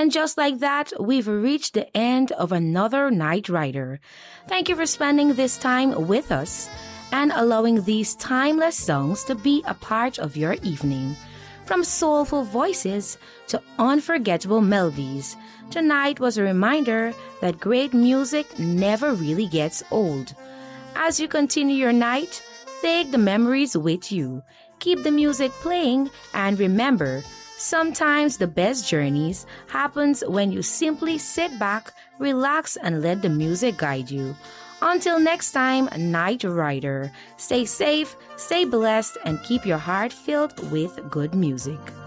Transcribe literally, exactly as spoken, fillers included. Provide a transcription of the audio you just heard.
And just like that, we've reached the end of another Night Rider. Thank you for spending this time with us and allowing these timeless songs to be a part of your evening. From soulful voices to unforgettable melodies, tonight was a reminder that great music never really gets old. As you continue your night, take the memories with you. Keep the music playing and remember, sometimes the best journeys happens when you simply sit back, relax, and let the music guide you. Until next time, Night Rider, stay safe, stay blessed, and keep your heart filled with good music.